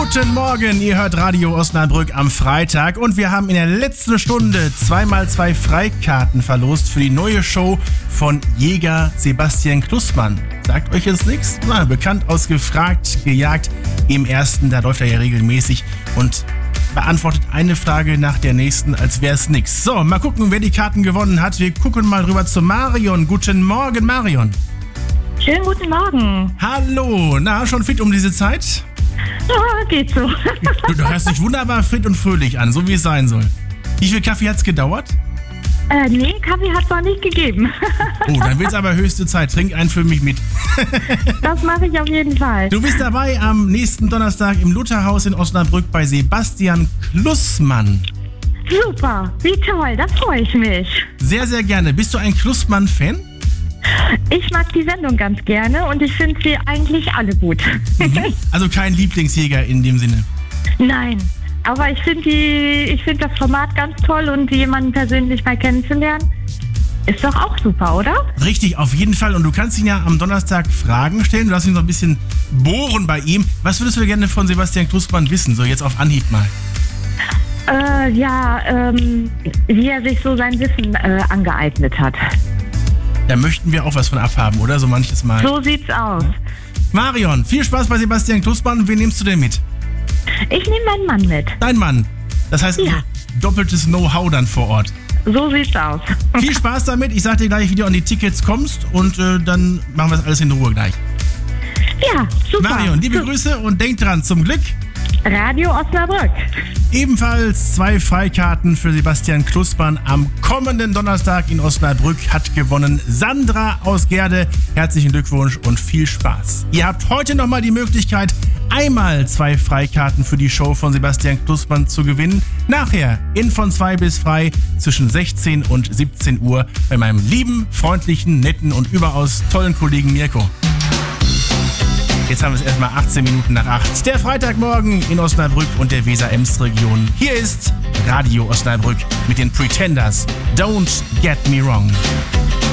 Guten Morgen, ihr hört Radio Osnabrück am Freitag und wir haben in der letzten Stunde 2x2 Freikarten verlost für die neue Show von Jäger Sebastian Klussmann. Sagt euch jetzt nichts? Na, bekannt aus Gefragt, Gejagt im Ersten, da läuft er ja regelmäßig und beantwortet eine Frage nach der nächsten, als wäre es nix. So, mal gucken, wer die Karten gewonnen hat. Wir gucken mal rüber zu Marion. Guten Morgen, Marion. Schönen guten Morgen. Hallo, na, schon fit um diese Zeit? Ja, geht so. Du hörst dich wunderbar fit und fröhlich an, so wie es sein soll. Wie viel Kaffee hat's gedauert? Nee, Kaffee hat's noch nicht gegeben. Oh, dann wird's aber höchste Zeit. Trink einen für mich mit. Das mache ich auf jeden Fall. Du bist dabei am nächsten Donnerstag im Lutherhaus in Osnabrück bei Sebastian Klussmann. Super, wie toll, da freue ich mich. Sehr, sehr gerne. Bist du ein Klussmann-Fan? Ich mag die Sendung ganz gerne und ich finde sie eigentlich alle gut. Also kein Lieblingsjäger in dem Sinne? Nein, aber ich finde das Format ganz toll und jemanden persönlich mal kennenzulernen, ist doch auch super, oder? Richtig, auf jeden Fall. Und du kannst ihn ja am Donnerstag Fragen stellen. Du darfst ihn so ein bisschen bohren bei ihm. Was würdest du gerne von Sebastian Klussmann wissen? So jetzt auf Anhieb mal. Wie er sich so sein Wissen angeeignet hat. Da möchten wir auch was von abhaben, oder? So manches Mal. So sieht's aus. Marion, viel Spaß bei Sebastian Klussmann. Wen nimmst du denn mit? Ich nehme meinen Mann mit. Dein Mann. Das heißt, Ja. also, doppeltes Know-how dann vor Ort. So sieht's aus. Viel Spaß damit. Ich sag dir gleich, wie du an die Tickets kommst und dann machen wir das alles in Ruhe gleich. Ja, super. Marion, liebe Grüße und denk dran, zum Glück Radio Osnabrück. ebenfalls 2 Freikarten für Sebastian Klussmann am kommenden Donnerstag in Osnabrück hat gewonnen Sandra aus Gerde. Herzlichen Glückwunsch und viel Spaß. Ihr habt heute nochmal die Möglichkeit, einmal 2 Freikarten für die Show von Sebastian Klussmann zu gewinnen. Nachher in von 2 bis frei zwischen 16 und 17 Uhr bei meinem lieben, freundlichen, netten und überaus tollen Kollegen Mirko. Jetzt haben wir es erstmal 18 Minuten nach 8. Der Freitagmorgen in Osnabrück und der Weser-Ems-Region. Hier ist Radio Osnabrück mit den Pretenders. Don't get me wrong.